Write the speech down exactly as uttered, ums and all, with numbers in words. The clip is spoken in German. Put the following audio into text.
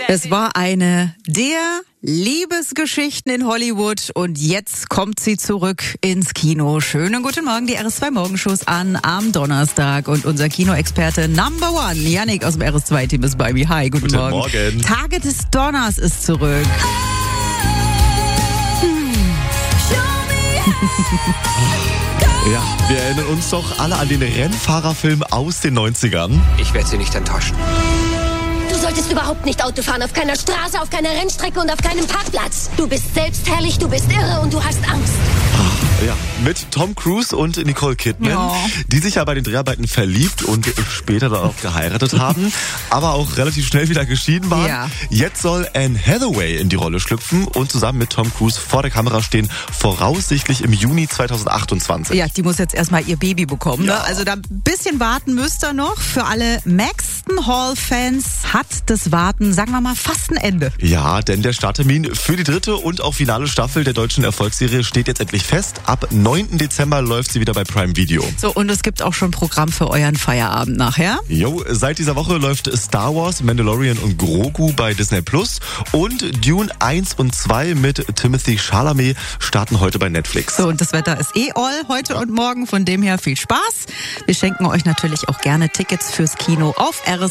Es war eine der Liebesgeschichten in Hollywood und jetzt kommt sie zurück ins Kino. Schönen guten Morgen, die R S zwei Morgenshows an am Donnerstag und unser Kinoexperte Number One, Yannick aus dem R S zwei Team ist bei mir. Hi, guten, guten Morgen. Morgen. Tage des Donners ist zurück. Ja, wir erinnern uns doch alle an den Rennfahrerfilm aus den neunzigern. Ich werde Sie nicht enttäuschen. Du solltest überhaupt nicht Auto fahren, auf keiner Straße, auf keiner Rennstrecke und auf keinem Parkplatz. Du bist selbstherrlich, du bist irre und du hast Angst. Ja, mit Tom Cruise und Nicole Kidman, Ja. die sich ja bei den Dreharbeiten verliebt und später dann auch geheiratet haben, aber auch relativ schnell wieder geschieden waren. Ja. Jetzt soll Anne Hathaway in die Rolle schlüpfen und zusammen mit Tom Cruise vor der Kamera stehen, voraussichtlich im Juni zweitausendachtundzwanzig. Ja, die muss jetzt erstmal ihr Baby bekommen. Ja. Ne? Also da ein bisschen warten müsst ihr noch. Für alle Maxton Hall-Fans hat das Warten, sagen wir mal, fast ein Ende. Ja, denn der Starttermin für die dritte und auch finale Staffel der deutschen Erfolgsserie steht jetzt endlich fest. Ab neunten Dezember läuft sie wieder bei Prime Video. So, und es gibt auch schon Programm für euren Feierabend nachher. Jo, seit dieser Woche läuft Star Wars, Mandalorian und Grogu bei Disney Plus und Dune eins und zwei mit Timothy Chalamet starten heute bei Netflix. So, und das Wetter ist eh all heute und morgen. Von dem her viel Spaß. Wir schenken euch natürlich auch gerne Tickets fürs Kino auf R S